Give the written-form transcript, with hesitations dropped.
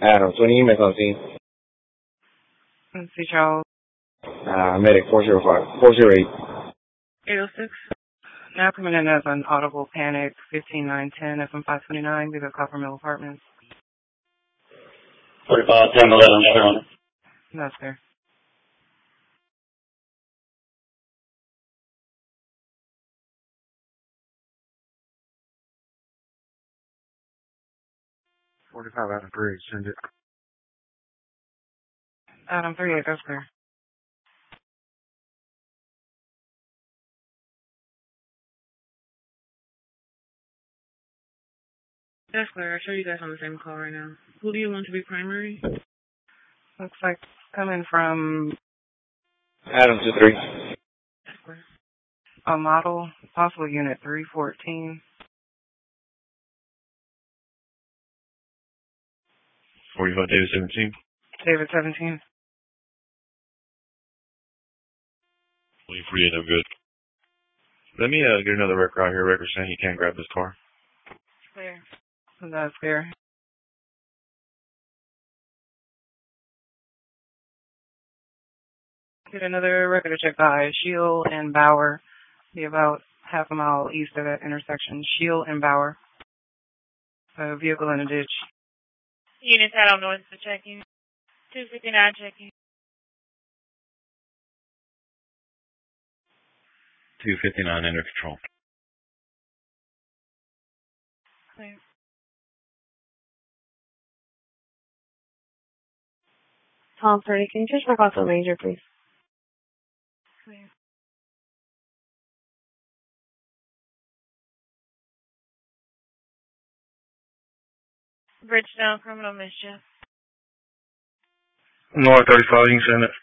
Adams, when you on scene? Let's see, Charles. Medic 405, 408. 806. Now coming in as an audible panic, 15910 FM 529, leave at Coppermill Apartments. 45, 10, 11, That's fair. Adam 3, send it. Adam 38, that's clear. That's clear. I show you guys on the same call right now. Who do you want to be primary? Looks like coming from Adam 23. That's clear. a model, possible unit 314. 45, David 17. David 17. 48, I'm good. Let me get another record out here. Record saying you can't grab this car. Clear. That's fair. Get another record to check by Shield and Bauer. Be about half a mile east of that intersection. Shield and Bauer. A vehicle in a ditch. Units out on north for checking. 259 checking. 259 under control. Clear. Tom 30, can you just check off the Ranger, please? Clear. Bridgestone criminal mischief. North 35, you can send it.